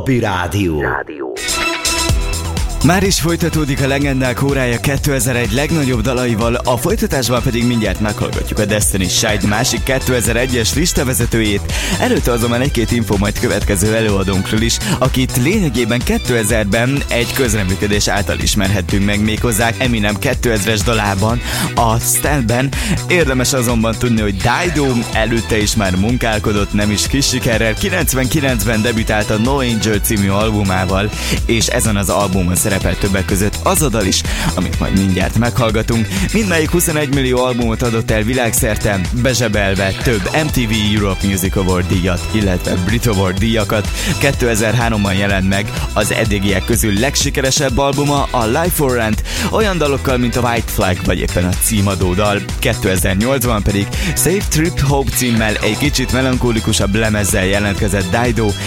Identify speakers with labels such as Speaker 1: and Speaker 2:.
Speaker 1: Gabbi Rádió.
Speaker 2: Már is folytatódik a legendák órája 2001 legnagyobb dalaival, a folytatásban pedig mindjárt meghallgatjuk a Destiny's Child másik 2001-es listavezetőjét. Előtte azonban egy-két info majd következő előadónkról is, akit lényegében 2000-ben egy közreműködés által ismerhettünk meg, méghozzá Eminem 2000-es dalában, a Stand-ben. Érdemes azonban tudni, hogy Dido előtte is már munkálkodott, nem is kis sikerrel. 99-ben debütált a No Angel című albumával, és ezen az albumon szerepel többek között az a dal is, amit majd mindjárt meghallgatunk. Mindmelyik 21 millió albumot adott el világszerte, bezsebelve több MTV Europe Music Award díjat, illetve Brit Award díjakat. 2003-ban jelent meg az eddigiek közül legsikeresebb albuma, a Life for Rent, olyan dalokkal, mint a White Flag, vagy éppen a címadó dal. 2008-ban pedig Safe Trip Hope címmel egy kicsit melankólikusabb lemezzel jelentkezett Dido,